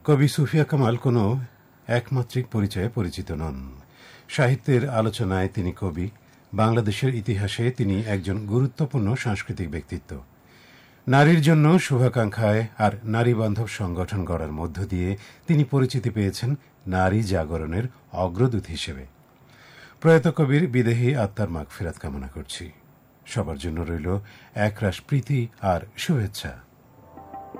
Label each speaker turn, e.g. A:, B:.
A: কবি সুফিয়া কামাল কোনো একমাত্রিক পরিচয়ে পরিচিত নন। সাহিত্যের আলোচনায় তিনি কবি, বাংলাদেশের ইতিহাসে তিনি একজন গুরুত্বপূর্ণ সাংস্কৃতিক ব্যক্তিত্ব। নারীর জন্য শুভাকাঙ্ক্ষায় আর নারীবান্ধব সংগঠন গড়ার মধ্য দিয়ে তিনি পরিচিতি পেয়েছেন নারী জাগরণের অগ্রদূত হিসেবে। প্রয়াত কবির বিদেহী আত্মার মাগফিরাত কামনা করছি। সবার জন্য রইল একরাশ প্রীতি আর শুভেচ্ছা।